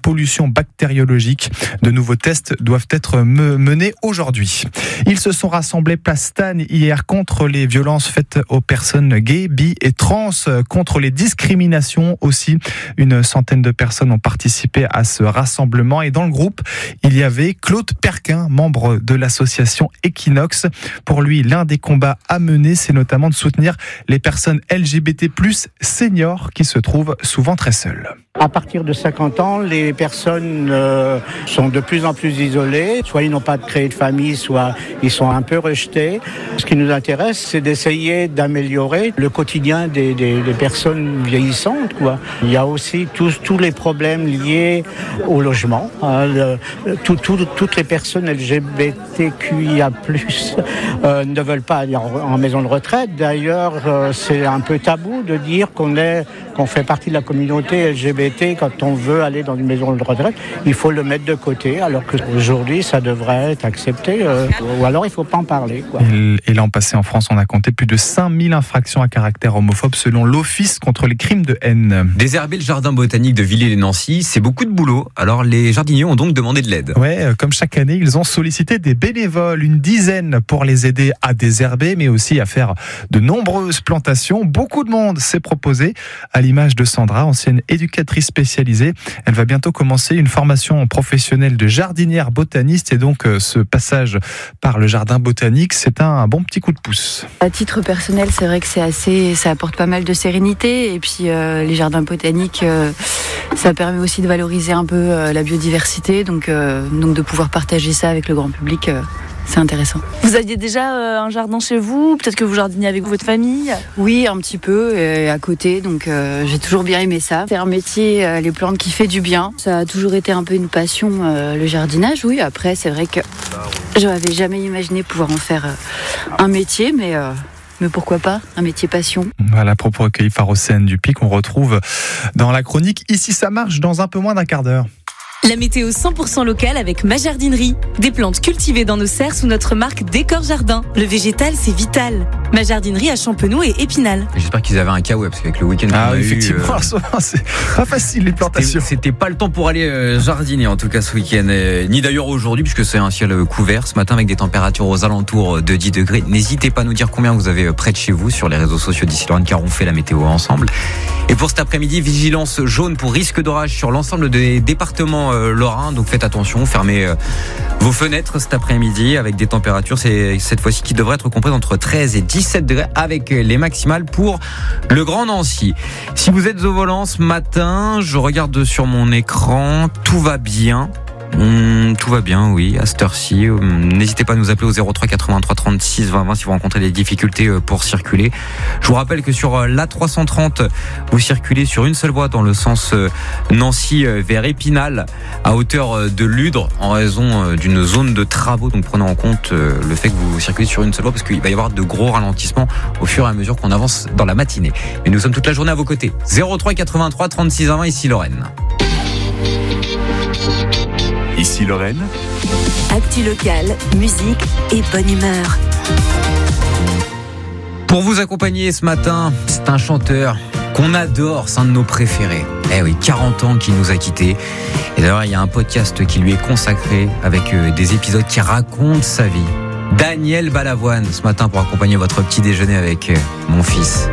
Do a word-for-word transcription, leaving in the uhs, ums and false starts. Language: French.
pollution bactériologique. De nouveaux tests doivent être me- menés aujourd'hui. Ils se sont rassemblés place Stagne hier contre les violences faites aux personnes gays, bi et trans, contre les discriminations aussi. Une centaine de personnes ont participé à ce rassemblement et dans le groupe, il y avait Claude Perquin, membre de l'association Equinox. Pour lui, l'un des combats à mener, c'est notamment de soutenir les personnes L G B T plus, seniors qui se trouvent souvent très seules. À partir de cinquante ans, les personnes euh, sont de plus en plus isolées. Soit ils n'ont pas créé de famille, soit ils sont un peu rejetés. Ce qui nous intéresse, c'est d'essayer d'améliorer le quotidien des, des, des personnes vieillissantes, quoi. Il y a aussi tous, tous les problèmes liés au logement. Hein, le, tout, tout, toutes les personnes L G B T Q I A plus, euh, ne veulent pas aller en, en maison de retraite. D'ailleurs, euh, c'est un peu tabou de dire qu'on est, qu'on fait partie de la communauté L G B T. Quand on veut aller dans une maison de retraite, il faut le mettre de côté, alors qu'aujourd'hui, ça devrait être accepté, euh, ou alors il ne faut pas en parler, quoi. Et l'an passé, en France, on a compté plus de cinq mille infractions à caractère homophobe selon l'Office contre les crimes de haine. Désherber le jardin botanique de Villiers-les-Nancy, c'est beaucoup de boulot. Alors les jardiniers ont donc demandé de l'aide. Ouais, comme chaque année, ils ont sollicité des bénévoles, une dizaine pour les aider à désherber, mais aussi à faire de nombreuses plantations. Beaucoup de monde s'est proposé, à l'image de Sandra, ancienne éducatrice spécialisée. Elle va bientôt commencer une formation professionnelle de jardinière botaniste et donc ce passage par le jardin botanique, c'est un bon petit coup de pouce. À titre personnel, c'est vrai que c'est assez, ça apporte pas mal de sérénité et puis euh, les jardins botaniques, euh, ça permet aussi de valoriser un peu euh, la biodiversité, donc, euh, donc de pouvoir partager ça avec le grand public. Euh, C'est intéressant. Vous aviez déjà euh, un jardin chez vous? Peut-être que vous jardiniez avec votre famille? Oui, un petit peu, et à côté, donc euh, j'ai toujours bien aimé ça. C'est un métier, euh, les plantes, qui fait du bien. Ça a toujours été un peu une passion, euh, le jardinage, oui. Après, c'est vrai que je n'avais jamais imaginé pouvoir en faire euh, un métier, mais... Euh Mais pourquoi pas, un métier passion. Voilà, propos recueillis par Océane Dupic, on retrouve dans la chronique Ici ça marche dans un peu moins d'un quart d'heure. La météo cent pour cent locale avec Ma Jardinerie. Des plantes cultivées dans nos serres sous notre marque Décor Jardin. Le végétal, c'est vital. Ma Jardinerie à Champenoux et Épinal. J'espère qu'ils avaient un cas web, parce qu'avec le week-end qu'on Ah a oui, eu, effectivement, euh, c'est pas facile les plantations. C'était, c'était pas le temps pour aller euh, jardiner, en tout cas ce week-end. Euh, ni d'ailleurs aujourd'hui, puisque c'est un ciel couvert ce matin avec des températures aux alentours de dix degrés. N'hésitez pas à nous dire combien vous avez près de chez vous sur les réseaux sociaux d'ici Lorraine, car on fait la météo ensemble. Et pour cet après-midi, vigilance jaune pour risque d'orage sur l'ensemble des départements euh, lorrains. Donc faites attention, fermez euh, vos fenêtres cet après-midi avec des températures, c'est cette fois-ci qui devraient être comprises entre treize et dix-sept degrés avec les maximales pour le Grand Nancy. Si vous êtes au volant ce matin, je regarde sur mon écran, tout va bien. Mmh, tout va bien, oui, à cette heure-ci. N'hésitez pas à nous appeler au zéro trois quatre-vingt-trois trente-six vingt vingt si vous rencontrez des difficultés pour circuler. Je vous rappelle que sur l'A trois cent trente, vous circulez sur une seule voie dans le sens Nancy vers Épinal, à hauteur de Ludre, en raison d'une zone de travaux. Donc prenez en compte le fait que vous circulez sur une seule voie, parce qu'il va y avoir de gros ralentissements au fur et à mesure qu'on avance dans la matinée. Mais nous sommes toute la journée à vos côtés. zéro trois quatre-vingt-trois trente-six vingt, ici Lorraine. Ici Lorraine. Actu local, musique et bonne humeur. Pour vous accompagner ce matin, c'est un chanteur qu'on adore, c'est un de nos préférés. Eh oui, quarante ans qu'il nous a quittés. Et d'ailleurs, il y a un podcast qui lui est consacré avec des épisodes qui racontent sa vie. Daniel Balavoine, ce matin, pour accompagner votre petit déjeuner avec mon fils.